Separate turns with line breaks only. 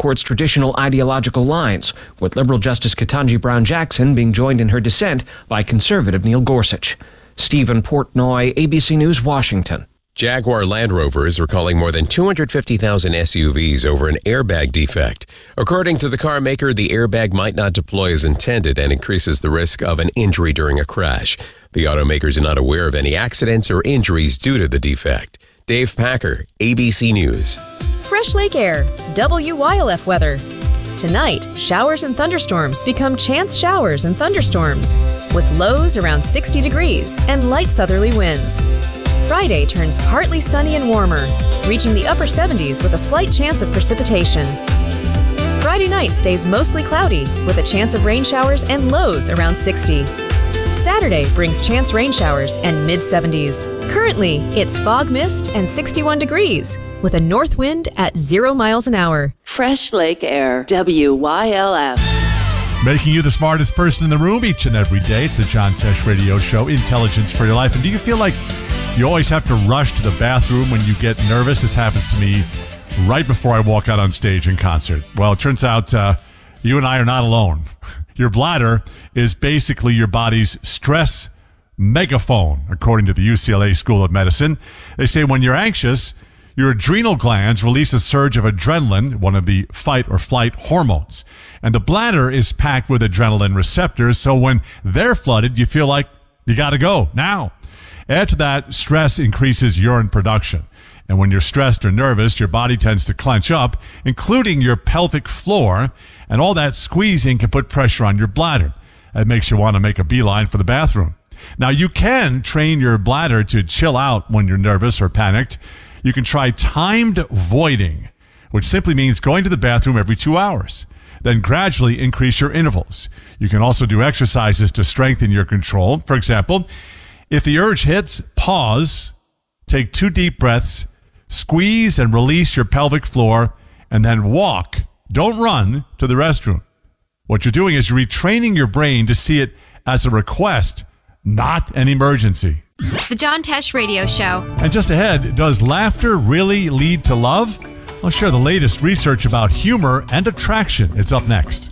Court's traditional ideological lines, with Liberal Justice Ketanji Brown Jackson being joined in her dissent by Conservative Neil Gorsuch. Stephen Portnoy, ABC News, Washington.
Jaguar Land Rover is recalling more than 250,000 SUVs over an airbag defect. According to the car maker, the airbag might not deploy as intended and increases the risk of an injury during a crash. The automakers are not aware of any accidents or injuries due to the defect. Dave Packer, ABC News.
Fresh Lake Air, WYLF weather. Tonight, showers and thunderstorms become chance showers and thunderstorms, with lows around 60 degrees and light southerly winds. Friday turns partly sunny and warmer, reaching the upper 70s with a slight chance of precipitation. Friday night stays mostly cloudy, with a chance of rain showers and lows around 60. Saturday brings chance rain showers and mid-70s. Currently, it's fog mist and 61 degrees, with a north wind at 0 miles an hour.
Fresh Lake Air, WYLF.
Making you the smartest person in the room each and every day. It's the John Tesh Radio Show, Intelligence for Your Life. And do you feel like you always have to rush to the bathroom when you get nervous? This happens to me right before I walk out on stage in concert. Well, it turns out you and I are not alone. Your bladder is basically your body's stress megaphone, according to the UCLA School of Medicine. They say when you're anxious, your adrenal glands release a surge of adrenaline, one of the fight or flight hormones. And the bladder is packed with adrenaline receptors, so when they're flooded, you feel like you gotta go now. Add to that, stress increases urine production. And when you're stressed or nervous, your body tends to clench up, including your pelvic floor, and all that squeezing can put pressure on your bladder. That makes you want to make a beeline for the bathroom. Now, you can train your bladder to chill out when you're nervous or panicked. You can try timed voiding, which simply means going to the bathroom every 2 hours. Then gradually increase your intervals. You can also do exercises to strengthen your control. For example, if the urge hits, pause, take 2 deep breaths, squeeze and release your pelvic floor, and then walk, don't run, to the restroom. What you're doing is you're retraining your brain to see it as a request, not an emergency.
The John Tesh Radio Show.
And just ahead, does laughter really lead to love? I'll share the latest research about humor and attraction. It's up next.